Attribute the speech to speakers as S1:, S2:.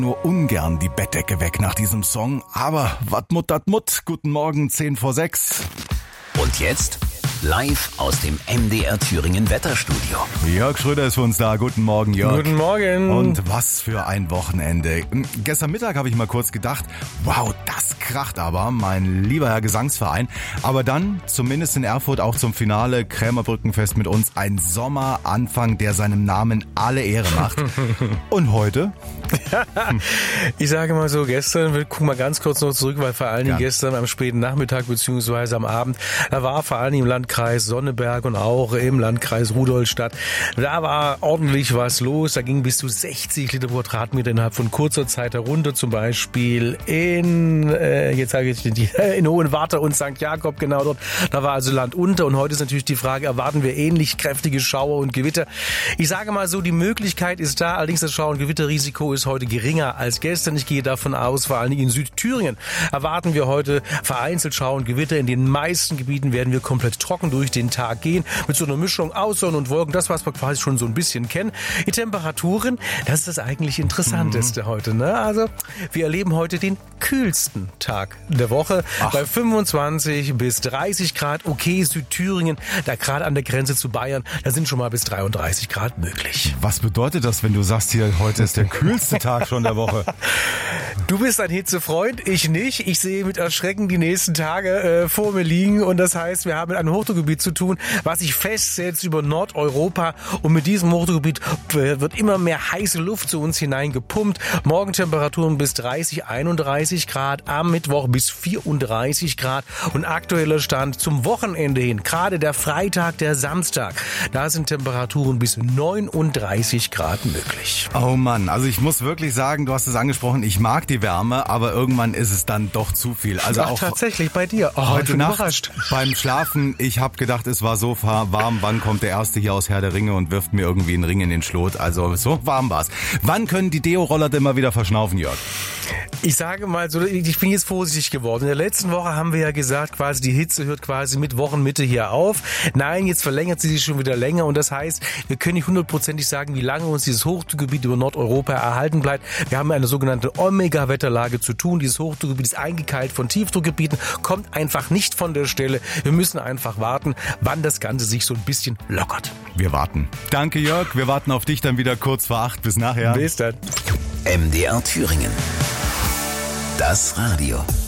S1: nur ungern die Bettdecke weg nach diesem Song, aber wat Mut dat Mut. Guten Morgen, 6:10.
S2: Und jetzt live aus dem MDR Thüringen Wetterstudio.
S1: Jörg Schröder ist für uns da. Guten Morgen, Jörg.
S3: Guten Morgen.
S1: Und was für ein Wochenende. Gestern Mittag habe ich mal kurz gedacht, wow, das kracht aber, mein lieber Herr Gesangsverein. Aber dann, zumindest in Erfurt, auch zum Finale Krämerbrückenfest mit uns, ein Sommeranfang, der seinem Namen alle Ehre macht. Und heute?
S3: Ich sage mal so, gestern, wir gucken mal ganz kurz noch zurück, weil vor allen Dingen gestern am späten Nachmittag beziehungsweise am Abend, da war vor allen Dingen im Landkreis Sonneberg und auch im Landkreis Rudolstadt, da war ordentlich was los, da ging bis zu 60 Liter pro Quadratmeter innerhalb von kurzer Zeit herunter, zum Beispiel in Hohenwarte und St. Jakob, genau dort, da war also Land unter und heute ist natürlich die Frage, erwarten wir ähnlich kräftige Schauer und Gewitter? Ich sage mal so, die Möglichkeit ist da, allerdings das Schauer- und Gewitterrisiko ist heute geringer als gestern. Ich gehe davon aus, vor allen Dingen in Südthüringen erwarten wir heute vereinzelt Schauer und Gewitter. In den meisten Gebieten werden wir komplett trocken durch den Tag gehen, mit so einer Mischung aus Sonne und Wolken, das, was wir quasi schon so ein bisschen kennen. Die Temperaturen, das ist das eigentlich Interessanteste heute, ne? Also, wir erleben heute den kühlsten Tag der Woche bei 25 bis 30 Grad. Okay, Südthüringen, da gerade an der Grenze zu Bayern, da sind schon mal bis 33 Grad möglich.
S1: Was bedeutet das, wenn du sagst, hier heute ist der kühlste Tag schon der Woche?
S3: Du bist ein Hitzefreund, ich nicht. Ich sehe mit Erschrecken die nächsten Tage vor mir liegen und das heißt, wir haben mit einem Hochdruckgebiet zu tun, was sich festsetzt über Nordeuropa und mit diesem Hochdruckgebiet wird immer mehr heiße Luft zu uns hineingepumpt. Morgentemperaturen bis 30, 31 Grad, am Mittwoch bis 34 Grad und aktueller Stand zum Wochenende hin, gerade der Freitag, der Samstag, da sind Temperaturen bis 39 Grad möglich.
S1: Oh Mann, also ich muss wirklich sagen, du hast es angesprochen, ich mag die Wärme, aber irgendwann ist es dann doch zu viel. Also auch
S3: tatsächlich bei dir.
S1: Heute Nacht beim Schlafen, ich habe gedacht, es war so warm, wann kommt der Erste hier aus Herr der Ringe und wirft mir irgendwie einen Ring in den Schlot. Also so warm war's. Wann können die Deo-Roller denn mal wieder verschnaufen, Jörg?
S3: Ich sage mal so, ich bin jetzt vorsichtig geworden. In der letzten Woche haben wir ja gesagt, quasi die Hitze hört quasi mit Wochenmitte hier auf. Nein, jetzt verlängert sie sich schon wieder länger und das heißt, wir können nicht hundertprozentig sagen, wie lange uns dieses Hochdruckgebiet über Nordeuropa erhalten bleibt. Wir haben eine sogenannte Omega-Wetterlage zu tun. Dieses Hochdruckgebiet ist eingekeilt von Tiefdruckgebieten, kommt einfach nicht von der Stelle. Wir müssen einfach warten, wann das Ganze sich so ein bisschen lockert.
S1: Wir warten. Danke, Jörg. Wir warten auf dich dann wieder kurz vor 8. Bis nachher.
S3: Bis dann.
S2: MDR Thüringen. Das Radio.